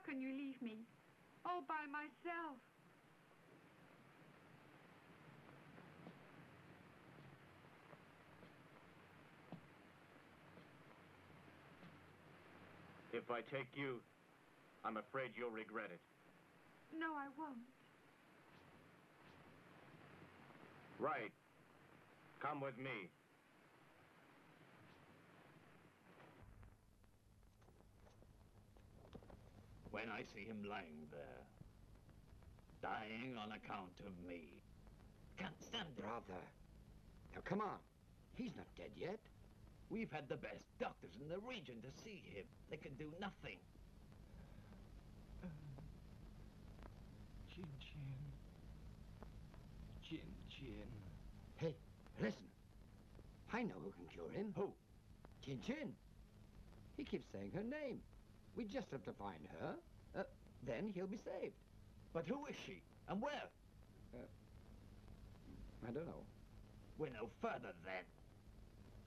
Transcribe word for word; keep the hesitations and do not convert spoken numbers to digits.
can you leave me all by myself? If I take you, I'm afraid you'll regret it. No, I won't. Right. Come with me. When I see him lying there, dying on account of me, can't stand it. Brother. Now, come on. He's not dead yet. We've had the best doctors in the region to see him. They can do nothing. Chin Chin. Chin Chin. Hey, listen. I know who can cure him. Who? Chin Chin. He keeps saying her name. We just have to find her. Uh, then he'll be saved. But who is she? And where? Uh, I don't know. We're no further then.